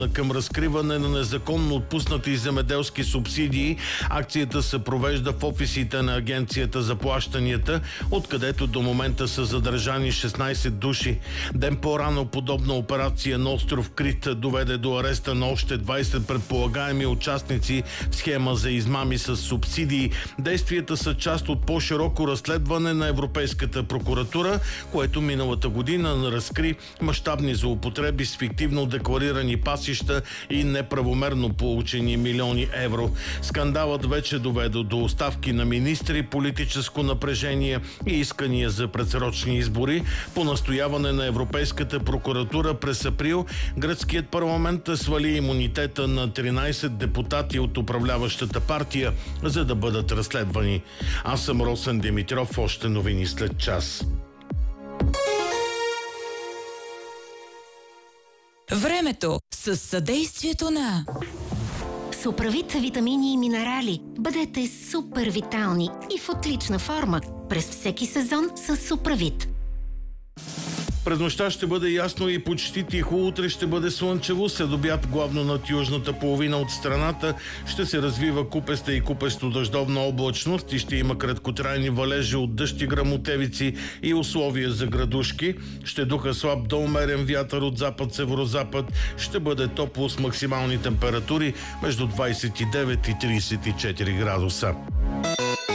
към разкриване на незаконно отпуснати земеделски субсидии. Акцията се провежда в офисите на Агенцията за плащанията, откъдето до момента са задържани 16 души. Ден по-рано подобна операция на остров Крит доведе до ареста на още 20 предполагаеми участници в схема за измами с субсидии. Действията са част от по-широко разследване на Европейската прокуратура, което миналата година разкри мащабни злоупотреби с фиктивно декларирани пасища и неправомерно получени милиони евро. Скандалът вече доведе до оставки на министри, политическо напрежение и искания за предсрочни избори. По настояване на Европейската прокуратура през април гръцкият парламент свали имунитета на 13 депутати от управляващата партия, за да бъдат разследвани. Аз съм Росен Димитров, още новини след час. Времето с съдействието на Суправит витамини и минерали. Бъдете супер витални и в отлична форма през всеки сезон с Суправит. През нощта ще бъде ясно и почти тихо. Утре ще бъде слънчево. Следобед главно над южната половина от страната ще се развива купеста и купесто-дъждовна облачност и ще има краткотрайни валежи от дъжд и гръмотевици и условия за градушки. Ще духа слаб до умерен вятър от запад-северозапад. Ще бъде топло с максимални температури между 29 и 34 градуса.